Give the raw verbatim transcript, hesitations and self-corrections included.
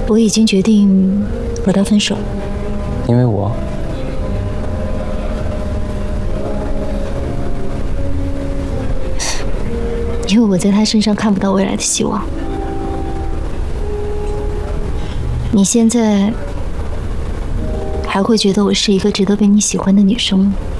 我已经决定和他分手。 因为我。 因为我在他身上看不到未来的希望。你现在还会觉得我是一个值得被你喜欢的女生吗？